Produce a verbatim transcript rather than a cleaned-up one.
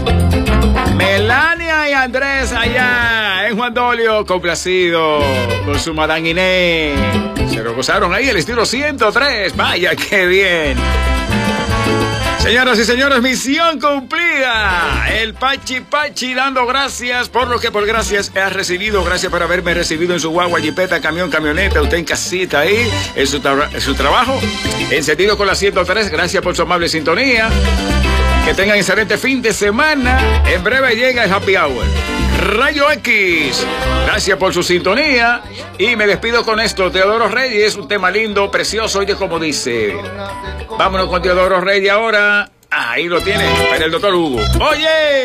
Melania y Andrés allá en Juan Dolio, complacido con su Madame Inés. Se lo gozaron ahí el estilo ciento tres. Vaya, qué bien. Señoras y señores, misión cumplida. El Pachi Pachi dando gracias por lo que por gracias has recibido. Gracias por haberme recibido en su guagua, jipeta, camión, camioneta. Usted en casita ahí, en su, en su trabajo. Encendido con la ciento tres. Gracias por su amable sintonía. Que tengan excelente fin de semana. En breve llega el Happy Hour. Rayo X. Gracias por su sintonía. Y me despido con esto. Teodoro Reyes, un tema lindo, precioso. Oye, como dice. Vámonos con Teodoro Reyes ahora. Ahí lo tiene. Para el doctor Hugo. Oye.